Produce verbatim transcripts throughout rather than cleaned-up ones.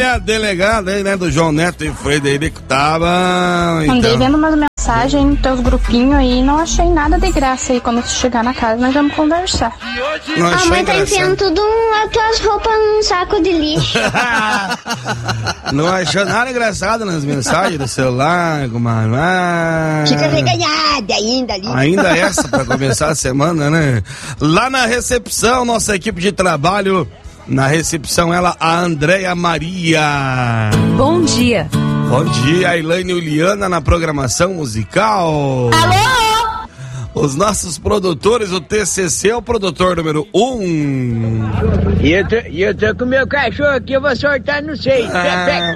a delegada aí, né, do João Neto e Frederico tava... Então... Andei vendo umas mensagens nos teus grupinhos aí e não achei nada de graça aí. Quando você chegar na casa, nós vamos conversar. A mãe tá enfiando tudo as tuas roupas num saco de lixo. Não achou nada engraçado nas mensagens do celular, comadre. Ah, Fica reganhada ainda ali. ainda essa pra começar a semana, né? Lá na recepção, nossa equipe de trabalho, na recepção ela, a Andréia Maria. Bom dia. Bom dia, Elaine e Uliana na programação musical. Alô? Os nossos produtores, o T C C é o produtor número um. E eu tô, e eu tô com o meu cachorro aqui, eu vou soltar no seio. Ah.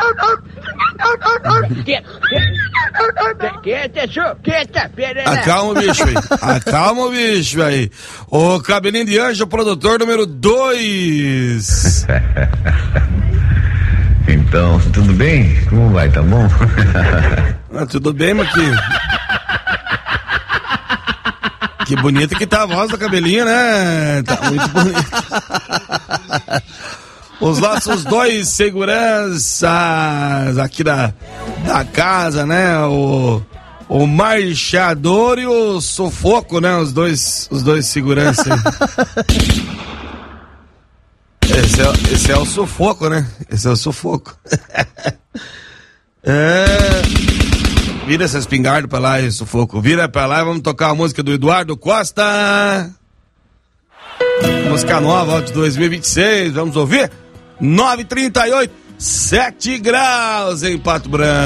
Quieta, show, quieta, pera lá. Acalma o bicho aí. Acalma o bicho aí. O Cabelinho de Anjo, produtor número dois. Então, tudo bem? Como vai? Tá bom? Ah, tudo bem, mas que... Que bonita que tá a voz do Cabelinho, né? Tá muito bonita. Os nossos dois seguranças aqui da, da casa, né? O, o marchador e o sufoco, né? Os dois, os dois seguranças. Esse é, esse é o sufoco, né? Esse é o sufoco. É... Vira essa espingarda pra lá, esse sufoco. Vira pra lá e vamos tocar a música do Eduardo Costa. Música nova de dois mil e vinte e seis. Vamos ouvir? nove e trinta e oito, sete graus em Pato Branco.